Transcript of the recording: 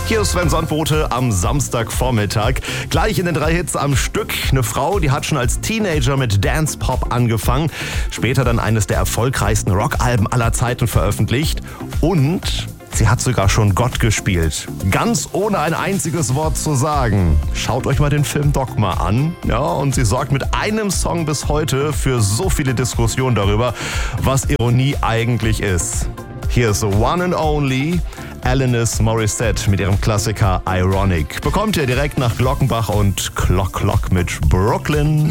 Hier ist Sven Sandbote am Samstagvormittag. Gleich in den 3 Hits am Stück. Eine Frau, die hat schon als Teenager mit Dance-Pop angefangen. Später dann eines der erfolgreichsten Rockalben aller Zeiten veröffentlicht. Und sie hat sogar schon Gott gespielt. Ganz ohne ein einziges Wort zu sagen. Schaut euch mal den Film Dogma an. Ja, und sie sorgt mit einem Song bis heute für so viele Diskussionen darüber, was Ironie eigentlich ist. Hier ist The One and Only Alanis Morissette mit ihrem Klassiker Ironic. Bekommt ihr direkt nach Glockenbach und Clock Clock mit Brooklyn.